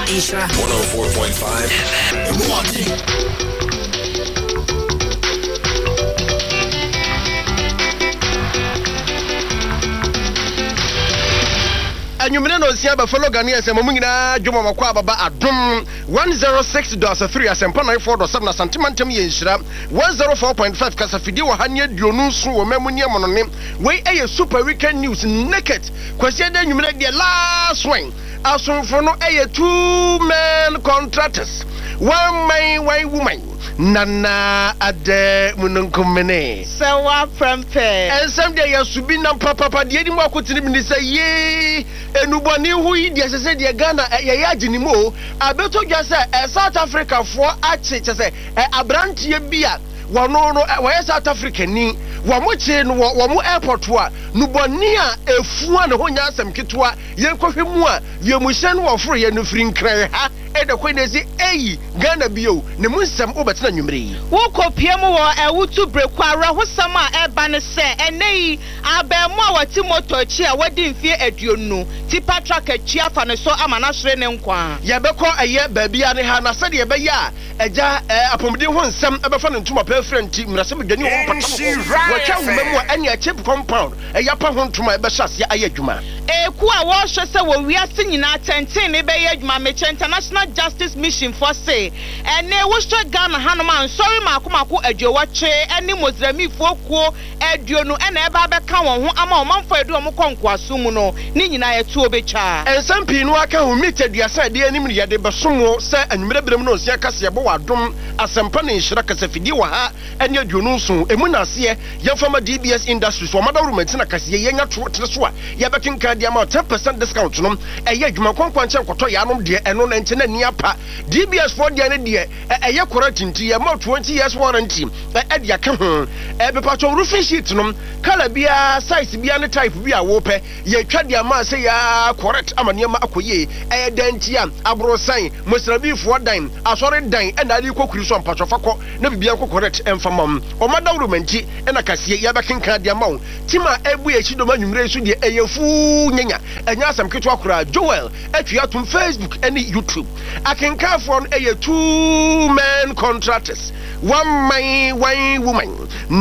Isra 104.5 Milwaukee. Anyumene no sia ba follow Ghanaians e mo nyina dwoma makwa baba adom 106.3 asempa 94.7 na santimantem ye nhyira 104.5 kasafidi wo hanye duonu so wo mamunye monone we eye super weekend news naked kwase da anyumene de last one asonfo no eye two men contractors one man one woman Nana ade mununkumene Sawa prempe ensem de yasubi na papa de di mu akotini mi say ye enuboni hu yi de sese de Ghana ye agini mo abeto dwa say South Africa for ache say abrantie bia wono no wo South Africa ni wo mo che no wo mo airport a nuboni a efu a ne honya asem ketwa ye kohwe mu a ye mu hye no wo foro ye no firi nkran ha ede kwenezi eyi Ghana bio ne munsam obetena nwumre wo kopiem wo ewutu breku ara hosam a eba ne se enei abemu a wati moto achi a wadi mfie aduonu tipa truck achi afa ne so amana hwere ne nkwa ye beko eye baabia ne ha na se de be ya eja apomde ho nsam ebefa ne ntuma pa frenti mrasem dwani ho patamo wacha wumemu a anya chip compound eya pa ho ntuma ebe hyase aye adwuma eku a wo hwe se wo wiase nyina tenten ne be ye adwuma meche international justice mission for say ene wo hwe Ghana hanoma sorry makomako adwowache ene mozramifo kuo aduonu ene eba beka won ho ama omanfo edu omo konkwaso mu no ni nyina yetu obecha ensampi no aka ho mita duasa de anim ne yade besomo se anwumere berem no osia kase yebo wadom asempa ne nhira kase fidi wa ha ene aduonu nso emu na ase ye fama DBS Industries wo madawru mantina kase ye nya tro so a ye bekenka dia ma 10% discount no eye adwuma konkwanche nkoto ya anom de eno na nche na ni apa DBS for dia ne de eye correct ye ma 20 years warranty e dia ka ho be patcho roofing sheet no color bia size bia ne type bia wo pe ye twa dia ma se ya correct amane ma akoye e dantia abrosan musrabi for dan asore dan e na ali kokuri so patcho fakọ na bibia ko correct emfamam o madawru manti e na kase ye bekenka dia ma tima ebu e chidoma nwumre so de eyefu nyanya enya asam keto akura Joel atwa tum Facebook and YouTube akenka for a two men contractors one man one woman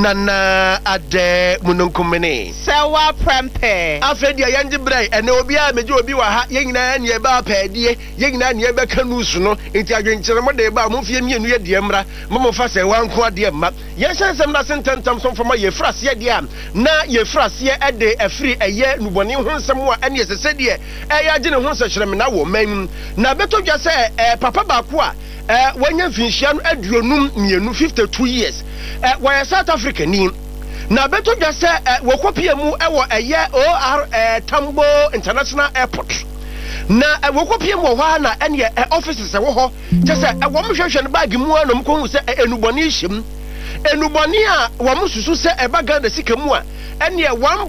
nana ade mununkumene sawa prempe afedi ayanje brai ene obi a meje obi wa ha yenyina ne eba paadie yenyina ne eba kanusu no enti adwenkyere mo de ba mo fie mienu ye de mra mo fa se wanko ade ma ye sensem na sententam so fama ye frase de am na ye frase e de afri eye nuboni ho nsem wa ene sese de e ya gine ho nsakyerem na wo man na beto dwa se papa ba ko a wanya finhia no aduonum mienu 52 years wa South Africa ni na beto dwa se wokopia mu wo eye OR Tambo International Airport na wokopia mu ho na ene offices wo ho je se wo mhwehwe ne bag mu anom ko hu se enuboni hyem enuboni a wo mususu se eba Ghana sika mu a ene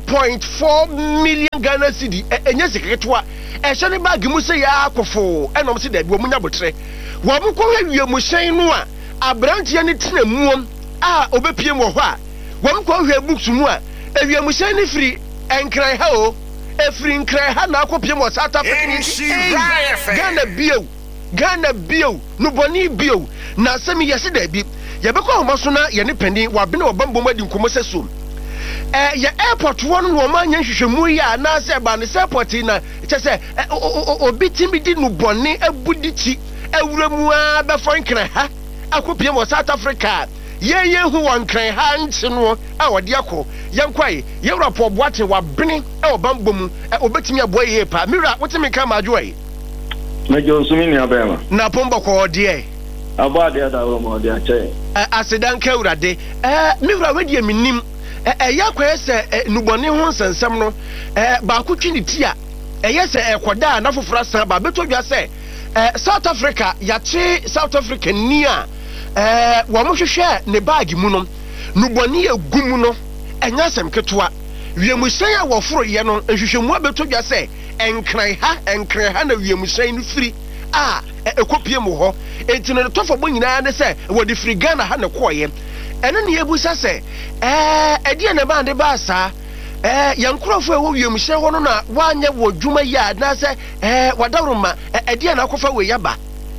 1.4 million Ghana cedi enye siketwa ehye ne bag mu se ya akofo enom se da bi wo munya botre wo mu ko hwie mu hyen no a abrantie ne tena muom a obepie mu ho a wo mu ko hwie books mu a ehwie mu hyen ne firi enkran ha o efiri nkran ha na akopie mu South Africa Ghana bio no boni bio na semi yesi da bi ye be ko homaso na ye ne pani wa bene obambo madi nkomo seso ye airport won no ma nya hwehwemu ya na se ba ne airport na che se obi timi di no boni abudichi awuramu a be fo nkran ha akopie mo South Africa ye hu wan kran ha nchi no a wode akọ ye nkwai ye rapo boate wa bene e obambo mu obetimi aboye ye pa mira wotimi ka majoy Mejo sumini abema na pombo ko de abade ada wo de ache asedan ka urade mira wedi minim yakwa se nuboni ho nsensem no ba ko twini ti a yese ekoda na fofora san ba beto dwa se South Africa yache South Africa ni a wo mo hwehwe ne bag mu no nuboni egum no enya sem ketwa wiemusen a wo foro ye no hwehwemu abeto dwa se enkran ha na wiemusen no firi a ekopie mu ho enti no tofo bo nyina ne se wo de firi Ghana ha ne koye ene ne ebusa se edi na ba de ba sa yankrofo ewo wiem hye ho no na wanye wo dwuma ya na se wadaroma ede na akofa we yaba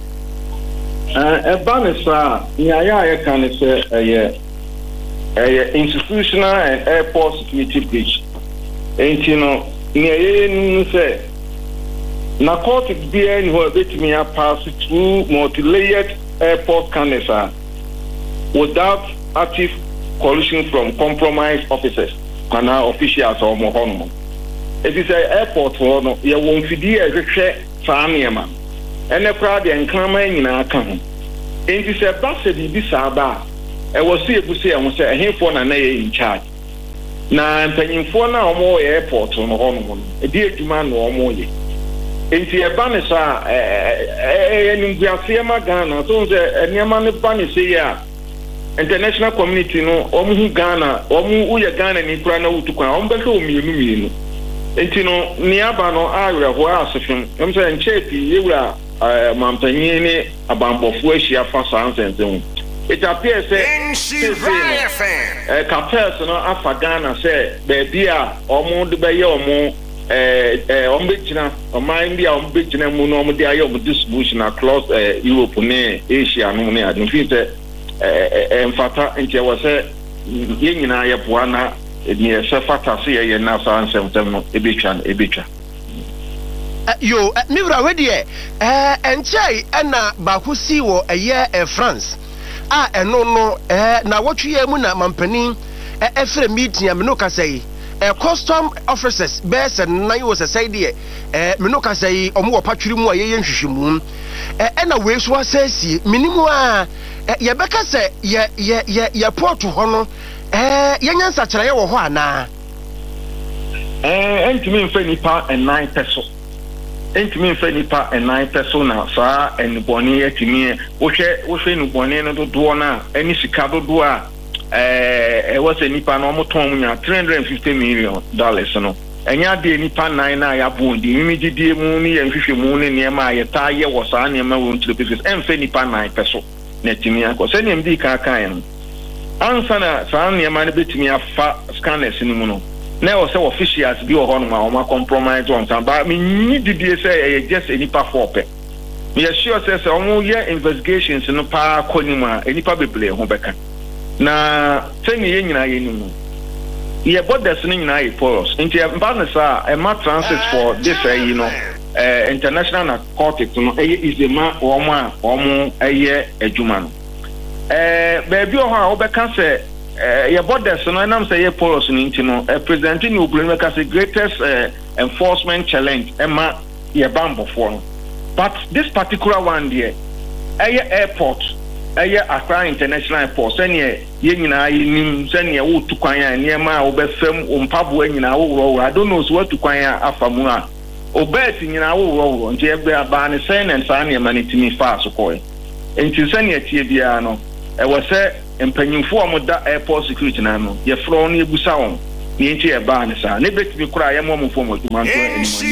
Banisa nyaya kan say institutional and airport security breach enti no nyaya say narcotic being who betimi pass through multi-layered airport cancer without active coalition from compromised officers and officials or more. It is an airport for no, you won't feed as a share Samiama. And a crowd and clamoring in our camp. It is a bus of the Saba. I was see to say, I was a handful and in charge. Now I'm paying for now more airports on Honor, a dear demand or more. Into a banisa, and Grafia Ghana, so the Yaman Banisia. International community no omu Ghana omu uya Ghana ni kura na utukwa ombeka omienu enti no niaba no area ho asefim emse nchepi yewura mampanyi ni abambofo ahia fa sansense it appears say cartels no afa Ghana say be a omu de be ye omu ombechina oman bia ombechina mu no omu de aye omu distribution across Europe ne Asia no ne adin fi say enfata nti e wose ye nyina ye boa na ne se fata se ye na sa ansem no ebetwa yo mibra we de enchai na ba ku si wo eye France eno no na wotwe mu na mampani efre meeting am no kasai custom officers best na yo se sai de me no kasai omo wo patwiri mu aye nhwehwemu na we so asasi minimu yebeka se ye port ho no yenyansa kire ye wo ho ana entimi mfa nipa 9 peso entimi mfa nipa 9 peso na fa enboni yetimi wohwe nuboni no dodo na ani sika dodo a was nipa no moton nya $350 million no enya de nipa 9 na ya bondi imigidie mu ni yenhwehwe mu ne niema ayeta ye wo sa niema wo ntire pieces emfa nipa 9 peso netimi akọ se ni mdi ka kan ansa na sa niema ne betimi afa scanners ni mu no na o se officials bi o hono ma o ma compromise on tan ba mi ni didie se just nipa 4 pe me sure say o mu ye investigations no pa konima nipa beble ho beka na se ni ye nyina ye ni mu ye borders ni nyina ye porous nti embassy e ma transit for this you know international narcotics no is a man omo eye adwuma no baby o ha obeka se ye borders no nam say ye porous ni nti no presenting you bring make as greatest enforcement challenge ema ye bambo for no but this particular one there airport Accra International Airport senior ye nyina nim senior wo tukwan ya niema obefam ompabo nyina wo I don't know so what tukwan ya afamu a obet nyina wo nti egbe aba ne sen and san niema ne timi fa so koy enti senior tie bia no e wo se empanyimfo omoda airport security na no ye fro no ebusa won ne enti e ba ne sa ne betimi kura ye momfo mo duma nto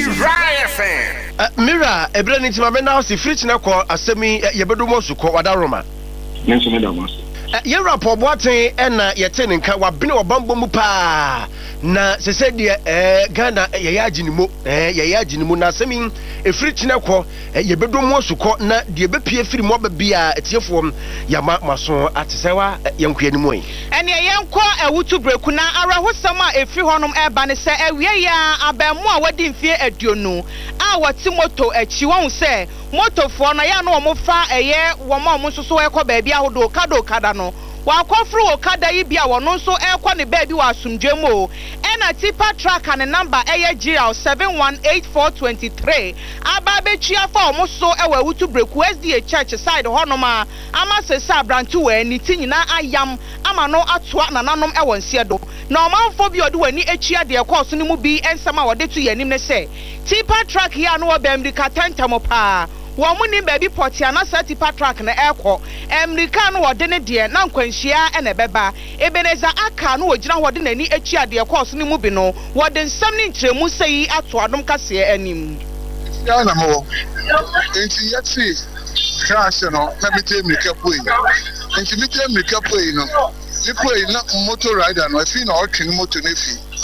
mira ebre ni tima be na si fridge na ko asemi ye bedomo su ko wadaroma nenso me da mas ye rapport boaten na ye te nka wabene obambo mu pa na sese de Ghana ye ya aginimo na asemi efridge na ko ye bedomo su ko na de bepie firi mo ba bia etiefo ya maso atesewa yenkua ni moyi ene yenko ewutu breku na arahosam a efiri honom eba ne se ewie ya abamu a wadi mfie aduonu a wati moto achi won se motofo na ya no omofa eye wo ma omo soso ekọ baabi ahodo kada no wakofru okada yi bia wono nso ekọ ne baabi wa asumdwemo ena tipa track and number eye GL 718423 aba betwia fa omo so ewa wutu breku SDA church side honoma ama sesa brantu we ni tinyina ayam ama no atoa nananom ewo nsiedo na omanfo bi ode wani etwia de ekọ so ne mu bi ensama wode tu yanim ne se tipa track ya no obamdi katantamo pa Womuni baby portia na sati patrak na ekwo America no wode ne de na nkwanhia ene beba Ebeneza aka no wogina wode nani echi ade course ni mu bi no wode nsam ni nkremu sei ato adom kase anim ya na mo enti yati crash no na bitem ni kapoi enti bitem ni kapoi no Nikwe na motor rider no afi na otwe motor na fi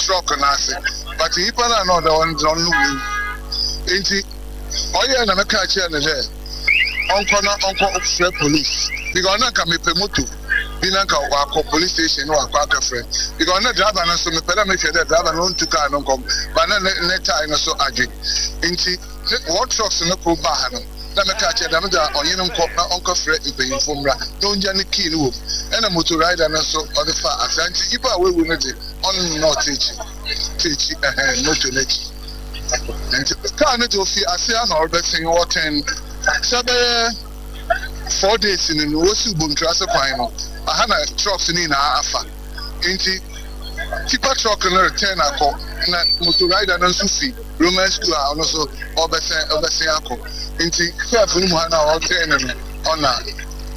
truck na ase but ipa na no the one no enti oye na meka che na there onko police because na ka me pe moto bi na ka wa police station wa kwa friend because na driver na so me pela me the driver no to car no come but na time na so adwe enti what trucks no ko ba ha no na meka che da me da onye no nko na onko friend ipe infomra don ja ne key no and a motor rider na so other far asanti ipa we no dey on not teach motor next and car no to fi asia na obetin waten sabe 4 days in the Wosu Buntrasa Pino. I had a trucks in Afa. Inti Tipa truck and return a call, motor rider and Sufi, Roman school, and also Obeseako. Inti Fairfumuana or 10 on that.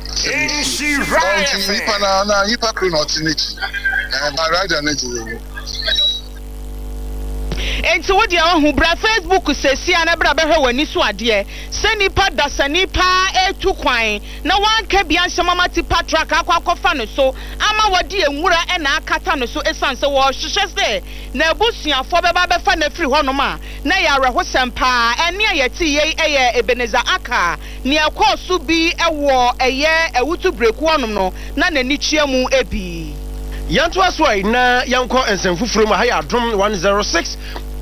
And my rider. Enti wo dia ho bra Facebook sesi ana bra be hwe wani so ade se nipa da se nipa etu kwan na wanka bia nhyemama tipa track akwakofa no so ama wodi enwura e na akata no so esan se wo hwehwe se na ebusuafo beba be fa na firi ho no ma na ya reho sempa ene ayeti ye eye Ebeneza aka ne ekosu bi ewo eye ewutu breku honom no na nani chiamu ebi yanto asoi na yanko ensemfufuro ma ha ya adom 106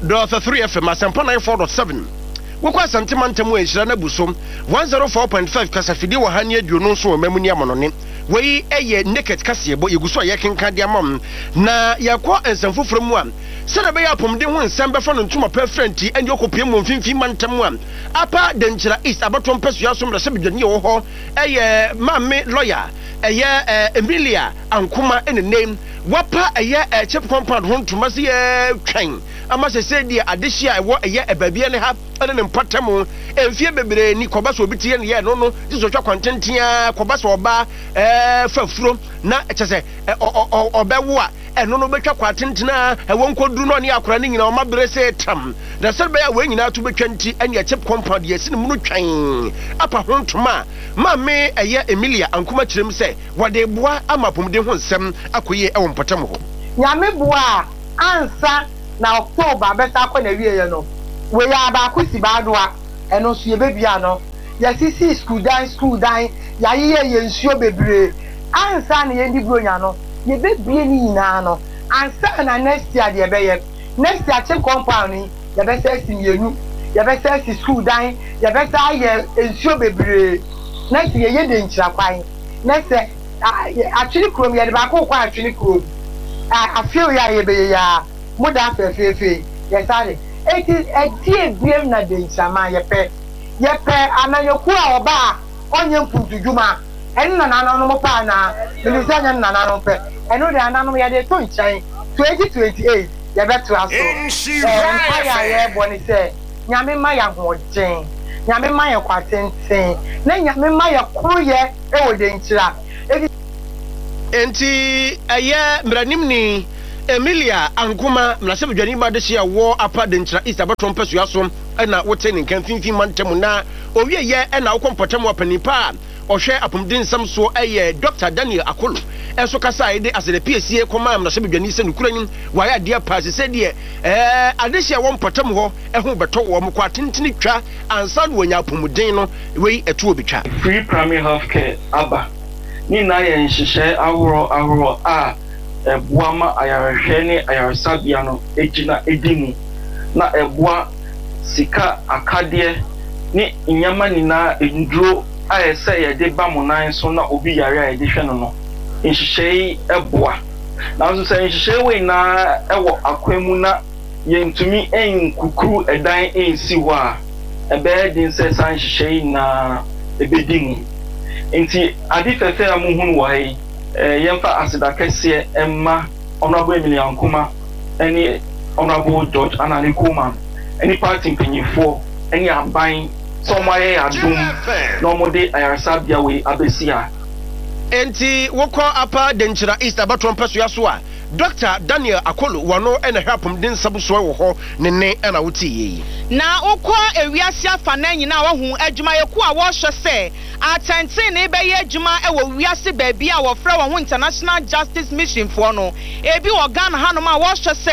3 FM asempa 94.7 wokwa santimantamu ehira na busom 104.5 kasafidi wa hanie aduonu nso o mamuni amonone wei eye naked kasebo yeguso ye kenka dia mam na yakwa ensemfufuro mu a sene be yapomde ho ensem be fa no ntuma perfrenti andi okopie mu mfimfi mantamu a apa denchira east abatom pesu asom da sebedwane wo ho eye mamme lawyer eye Emilia Ankuma name wapa eye chip compound ho ntuma se twen ama se dia adehia ewo eye ebabie ne ha ene ne mpatamu emfie bebre ni koba so obitie ne ye no no so twa kwantentia koba so oba fafuro na chese obewo a eno no betwa kwatentina ewo nkoduru no ne akora ne nyina o mabre se tam na serbe ya we nyina to betwanti ene chip compound ye sine munu twan apa ho ntuma ma me eye Emilia Ankuma kirem se wade boa amapomde ho nsem akoye ewo mpatamu ho nyame boa ansa na October beta kwa na wiye no we ya ba kwisi ba doa eno so ye bebia no ya sisi school dan ya ye nsuo bebre ansa na ye ndi bronya no ye bebie ni nyina no ansa na next year de be ye next year chip compound ni ya be say simienu ya be say school dan ya be say ye nsuo bebre next year ye de nchira kwan next actually krom ye de ba ko kwa actually krom afio ya ye be ya muda fefefe yesare eti ebiem na de nchama yepe anayoku a oba onye mpuntujuma enna na no mo pa na milisanya na na no pe eno de anano ya de to nchan 2028 yebeto aso ya ye boni se nyame ma ya hojen nyame ma ya kwatenten na nyame ma ya kroye e wo de nchira enti eye mranim ni Emilia Ankuma mnasebe dwani ba de hia wo apa de nchira East abatom pesu aso na wote ne kan finfin mantamu na owie ye na wokompatam apanipa ohwe apomdin nsam so eye Dr. Daniel Akolo enso kasa ide asede PSA koma mnasebe dwani se nukuranyin wa ya dia pass se de ade hia wo mpatam ho eho beto wo mkwa tentini twa ansa no nya apomdin no wei etu obitwa free primary health care aba ni na ye nhihye aworo a ebuama ayarehwe ne ayaresabia no ejina edimu na ebua sika akade ni nyama nina enduro ayese ye de ba munan so na obi yare ayede hwe no nhihye ebua na so se nhihye we na ewo akwemu na ye ntumi enkukuru edan ensi ho a ebe din se san nhihye na ebedimu enti adi fefe amuhunu wa yi yemfa asida kese emma honorable Emilia Ankuma any honorable George Anani Kuman any party mpanyifo any aban somewhere adum no mode ayarasabia we abesia enti woko apa denchira East abatom peso yaso a Dr. Daniel Akolo wano ena hapum din sabuso wo ho ne na wuti yi na ukwa ewiase afa na nyina wo hu adwuma yeku a wo hwe se atenten ne be ye adwuma e wo wiase baabi a wo fra wo International Justice Mission fo no ebi wo Ghana hanom a wo hwe se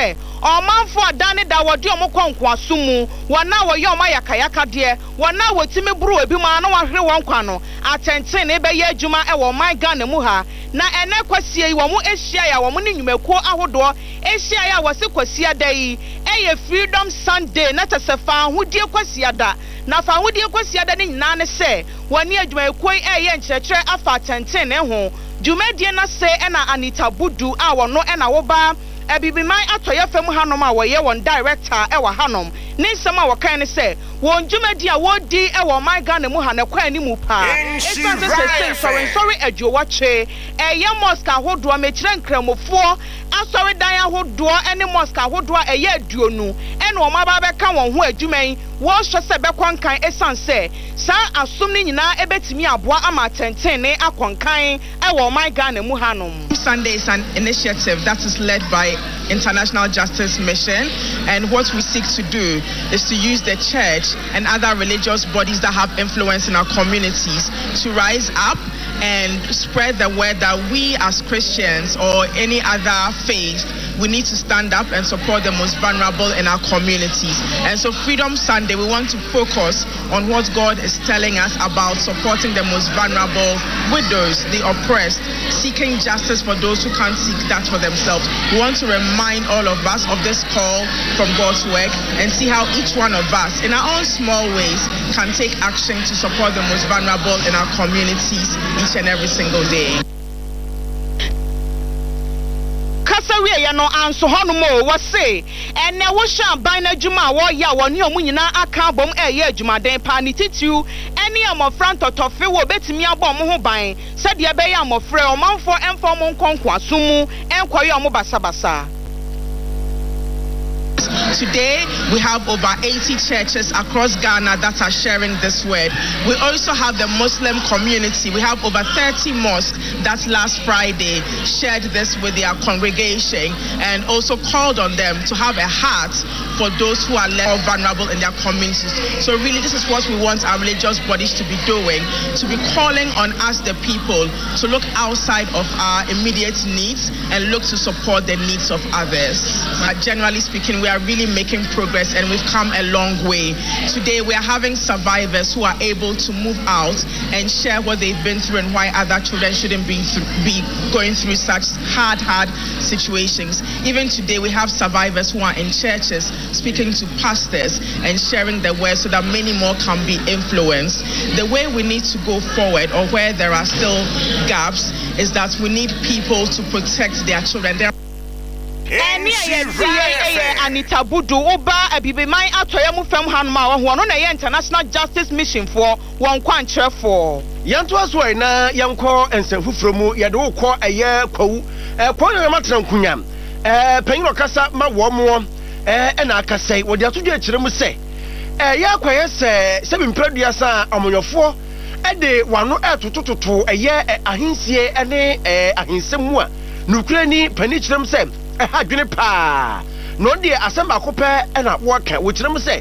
Omanfo adane da wodi omkonko asumu wana wo ye omayakayaka de wana wotimi buru ebi ma na wahwe won kwa no atenten ebe ye adwuma e wo man Ghana mu ha na ene kwasie yi wo mu ehia ya wo mu ne nwumakuo ahodo ehia ya wose kwasia da yi eye Freedom Sunday na tasefa hodie kwasia da na fa hodie kwasia da ne nyina ne se wani adwumakuo eye nkyerɛkyerɛ afa atenten ne ho dwumadie na se na Anita Budu a wono na wo ba ebibiman atoye fam hanom a woye won director e wa hanom ne nsɛm a wɔkan ne sɛ wɔn dwumadi a wodi e wɔ man Ghana mu ha na kwa ni mu pa esan se sorry adwowatwe eye mosque ahodoɔ mekyerɛ nkramofo asɔre dan ahodoɔ ene mosque ahodoɔ eye aduonu ene wɔn aba bɛka wɔn ho adwuman wɔhwɛ sɛ bɛkɔnkan esan sɛ saa asom ne nyinaa ebetimi aboa ama tenten ne akɔnkan e wɔ man Ghana mu hanom. Sunday is an initiative that is led by International Justice Mission, and what we seek to do is to use the church and other religious bodies that have influence in our communities to rise up and spread the word that we as Christians or any other faith, we need to stand up and support the most vulnerable in our communities. And so Freedom Sunday, we want to focus on what God is telling us about supporting the most vulnerable, widows, the oppressed, seeking justice for those who can't seek that for themselves. We want to remind all of us of this call from God's work and see how each one of us, in our own small ways, can take action to support the most vulnerable in our communities each and every single day. Kasawe ya no anso hono mo wo se ene wo hwa ban na adwuma wo ya wo ne omu nyina aka bom eye adwumaden pa ne titiu ene amofra ntotofe wo betimi abom ho ban se de be ya amofra omanfo enfo mo nkonko asumu enkoye omo basabasa. Today, we have over 80 churches across Ghana that are sharing this word. We also have the Muslim community. We have over 30 mosques that last Friday shared this with their congregation and also called on them to have a heart for those who are less vulnerable in their communities. So really, this is what we want our religious bodies to be doing, to be calling on us, the people, to look outside of our immediate needs and look to support the needs of others. Generally speaking, we are really making progress and we've come a long way. Today we are having survivors who are able to move out and share what they've been through and why other children shouldn't be going through such hard situations. Even today we have survivors who are in churches speaking to pastors and sharing the word so that many more can be influenced. The way we need to go forward, or where there are still gaps, is that we need people to protect their children. Anita Budu oba abibiman atoya mu fam hanma wo no na ye International Justice Mission for won kwankyerefo yanto aso na yanko ensafufuro mu ye de wokọ eye kwawu kwa na matran kunyam panyiro kasa ma wo mo na akasai wo de atodwe akire mu se ya kwaye se bimpradua sa amonyofo de wano etotototo eye ahensie ne ahensemu a nukurani panikyerem se ha dwene pa no de asem akopɛ na wɔka wo kyerem sɛ